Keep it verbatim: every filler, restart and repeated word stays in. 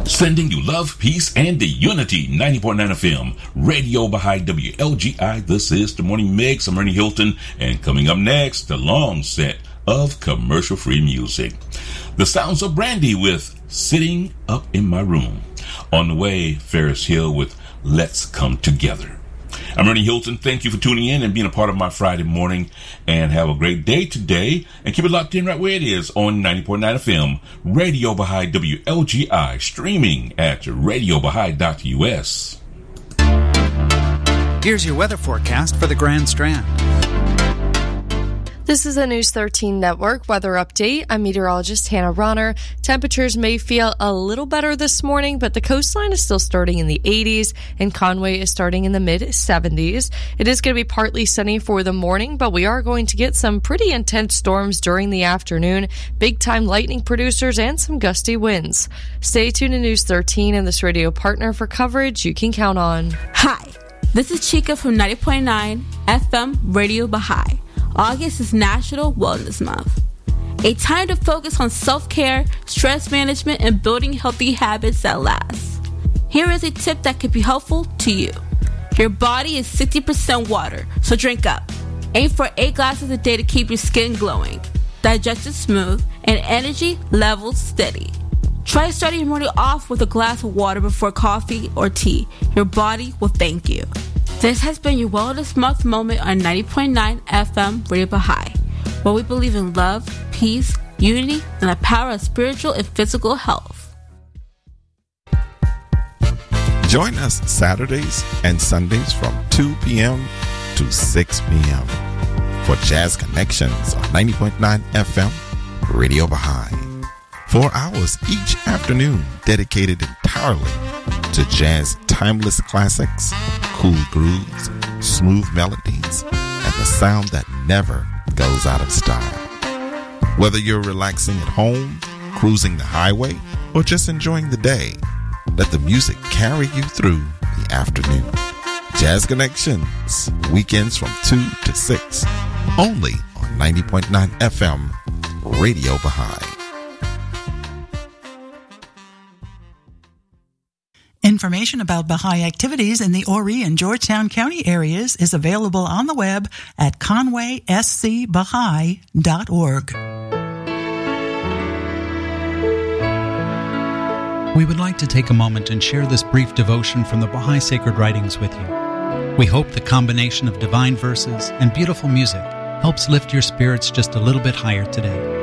Sending you love, peace, and the unity. ninety point nine F M, Radio Baha'i W L G I. This is the Morning Mix. I'm Ernie Hilton, and coming up next, the long set of commercial-free music. The sounds of Brandy with Sitting Up in My Room. On the way, Ferris Hill with Let's Come Together. I'm Ernie Hilton. Thank you for tuning in and being a part of my Friday morning. And have a great day today. And keep it locked in right where it is on ninety point nine F M, Radio Baha'i W L G I, streaming at radio baha'i dot U S. Here's your weather forecast for the Grand Strand. This is a News thirteen Network weather update. I'm meteorologist Hannah Ronner. Temperatures may feel a little better this morning, but the coastline is still starting in the eighties, and Conway is starting in the mid seventies. It is going to be partly sunny for the morning, but we are going to get some pretty intense storms during the afternoon, big-time lightning producers, and some gusty winds. Stay tuned to News thirteen and this radio partner for coverage you can count on. Hi, this is Chica from ninety point nine F M Radio Baha'i. August is National Wellness Month, a time to focus on self-care, stress management, and building healthy habits that last. Here is a tip that could be helpful to you. Your body is sixty percent water, so drink up. Aim for eight glasses a day to keep your skin glowing, digestion smooth, and energy levels steady. Try starting your morning off with a glass of water before coffee or tea. Your body will thank you. This has been your Wellness Month moment on ninety point nine F M Radio Baha'i, where we believe in love, peace, unity, and the power of spiritual and physical health. Join us Saturdays and Sundays from two p.m. to six p.m. for Jazz Connections on ninety point nine F M Radio Baha'i. Four hours each afternoon dedicated entirely to jazz timeless classics, cool grooves, smooth melodies, and the sound that never goes out of style. Whether you're relaxing at home, cruising the highway, or just enjoying the day, let the music carry you through the afternoon. Jazz Connections, weekends from two to six, only on ninety point nine F M Radio Baha'i. Information about Baha'i activities in the Horry and Georgetown County areas is available on the web at conway s c baha'i dot org. We would like to take a moment and share this brief devotion from the Baha'i Sacred Writings with you. We hope the combination of divine verses and beautiful music helps lift your spirits just a little bit higher today.